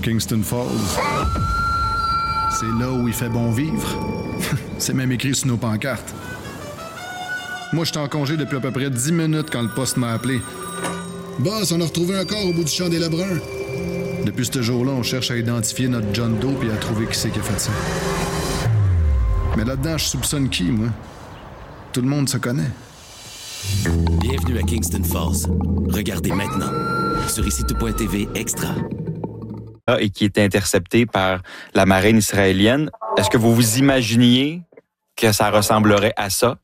Kingston Falls. C'est là où il fait bon vivre. C'est même écrit sur nos pancartes. Moi, j'étais en congé depuis à peu près 10 minutes quand le poste m'a appelé. Boss, on a retrouvé un corps au bout du champ des Lebrun. Depuis ce jour-là, on cherche à identifier notre John Doe et à trouver qui c'est qui a fait ça. Mais là-dedans, je soupçonne qui, moi? Tout le monde se connaît. Bienvenue à Kingston Falls. Regardez maintenant sur ICITO.TV Extra. Et qui est intercepté par la marine israélienne. Est-ce que vous vous imaginiez que ça ressemblerait à ça?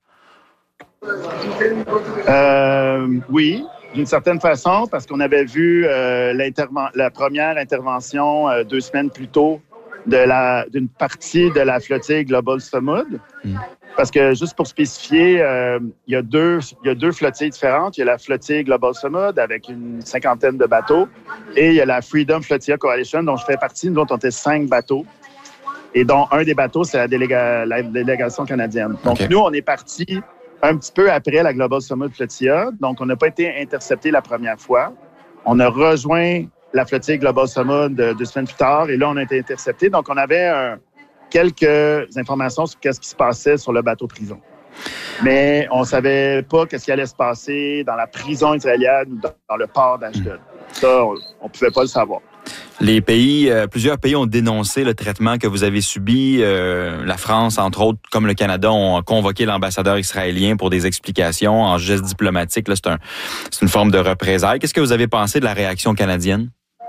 Oui, d'une certaine façon, parce qu'on avait vu la première intervention 2 semaines plus tôt d'une partie de la flottille Global Samud. Parce que, juste pour spécifier, il y a deux flottilles différentes. Il y a la flottille Global Samud avec une 50aine de bateaux et il y a la Freedom Flotilla Coalition dont je fais partie. Nous autres, on était 5 bateaux et dont un des bateaux, c'est la délégation canadienne. Donc, Nous, on est partis un petit peu après la Global Samud Flotilla. Donc, on n'a pas été intercepté la première fois. On a rejoint la flottille Global Samud 2 semaines plus tard et là, on a été intercepté. Donc, on avait quelques informations sur ce qui se passait sur le bateau prison. Mais on ne savait pas ce qui allait se passer dans la prison israélienne ou dans le port d'Ashdod. Ça, on ne pouvait pas le savoir. Plusieurs pays ont dénoncé le traitement que vous avez subi. La France, entre autres, comme le Canada, ont convoqué l'ambassadeur israélien pour des explications en geste diplomatique. Là, c'est une forme de représailles. Qu'est-ce que vous avez pensé de la réaction canadienne?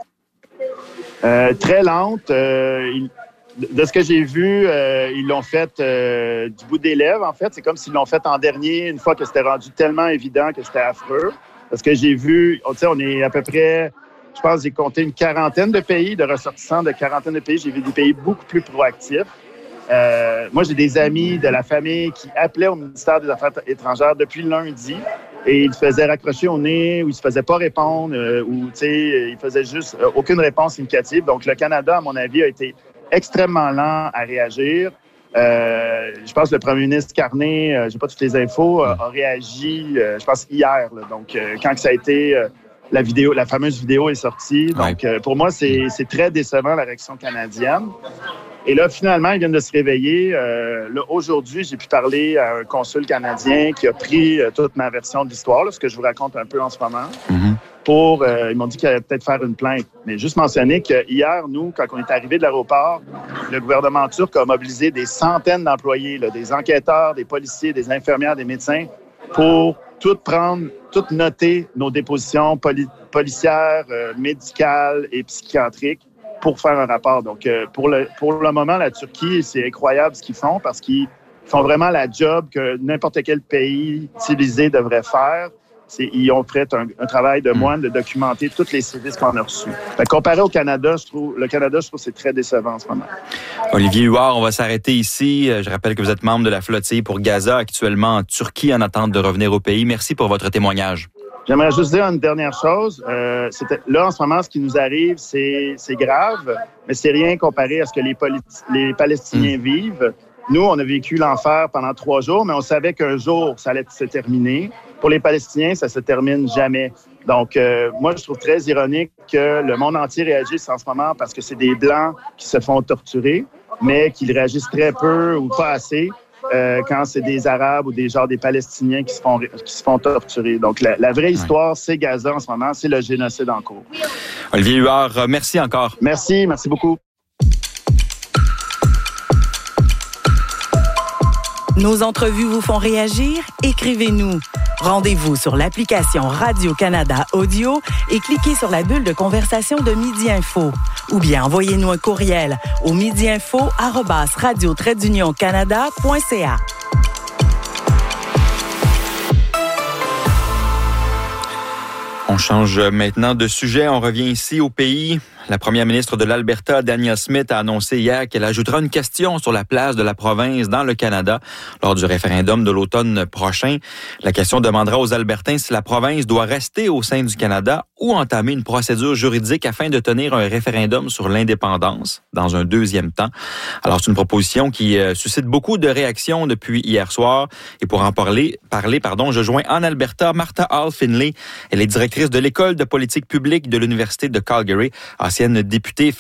Très lente. De ce que j'ai vu, ils l'ont fait du bout des lèvres, en fait. C'est comme s'ils l'ont fait en dernier, une fois que c'était rendu tellement évident que c'était affreux. Parce que j'ai vu, on est à peu près, je pense, j'ai compté une quarantaine de pays, de ressortissants de quarantaine de pays. J'ai vu des pays beaucoup plus proactifs. Moi, j'ai des amis de la famille qui appelaient au ministère des Affaires étrangères depuis lundi et ils se faisaient raccrocher au nez ou ils ne se faisaient pas répondre ou, ils faisaient juste aucune réponse significative. Donc, le Canada, à mon avis, a été extrêmement lent à réagir. Je pense que le premier ministre Carney, j'ai pas toutes les infos, a réagi, je pense, hier. Là. Donc, quand ça a été... la fameuse vidéo est sortie. Donc, pour moi, c'est très décevant, la réaction canadienne. Et là, finalement, ils viennent de se réveiller. Là, aujourd'hui, j'ai pu parler à un consul canadien qui a pris toute ma version de l'histoire, là, ce que je vous raconte un peu en ce moment. Ils m'ont dit qu'il allait peut-être faire une plainte. Mais juste mentionner qu'hier, nous, quand on est arrivé de l'aéroport, le gouvernement turc a mobilisé des centaines d'employés, là, des enquêteurs, des policiers, des infirmières, des médecins, pour tout noter nos dépositions policières, médicales et psychiatriques pour faire un rapport. Donc, pour le moment, la Turquie, c'est incroyable ce qu'ils font parce qu'ils font vraiment la job que n'importe quel pays civilisé devrait faire. Ils ont fait un travail de moine de documenter tous les services qu'on a reçus. Comparé au Canada, je trouve que c'est très décevant en ce moment. Olivier Huard, on va s'arrêter ici. Je rappelle que vous êtes membre de la flottille pour Gaza, actuellement en Turquie, en attente de revenir au pays. Merci pour votre témoignage. J'aimerais juste dire une dernière chose. Là, en ce moment, ce qui nous arrive, c'est grave, mais c'est rien comparé à ce que les Palestiniens vivent. Nous, on a vécu l'enfer pendant 3 jours, mais on savait qu'un jour, ça allait se terminer. Pour les Palestiniens, ça se termine jamais. Donc, moi, je trouve très ironique que le monde entier réagisse en ce moment parce que c'est des Blancs qui se font torturer, mais qu'ils réagissent très peu ou pas assez quand c'est des Arabes ou des Palestiniens qui se font torturer. Donc, la vraie histoire, c'est Gaza en ce moment, c'est le génocide en cours. Olivier Huard, merci encore. Merci beaucoup. Nos entrevues vous font réagir? Écrivez-nous. Rendez-vous sur l'application Radio-Canada Audio et cliquez sur la bulle de conversation de Midi Info. Ou bien envoyez-nous un courriel au midiinfo@radio-canada.ca. On change maintenant de sujet. On revient ici au pays. La première ministre de l'Alberta, Danielle Smith, a annoncé hier qu'elle ajoutera une question sur la place de la province dans le Canada lors du référendum de l'automne prochain. La question demandera aux Albertains si la province doit rester au sein du Canada ou entamer une procédure juridique afin de tenir un référendum sur l'indépendance dans un deuxième temps. Alors, c'est une proposition qui suscite beaucoup de réactions depuis hier soir. Et pour en parler, je joins en Alberta Martha Hall Finlay. Elle est directrice de l'École de politique publique de l'Université de Calgary, ancienne députée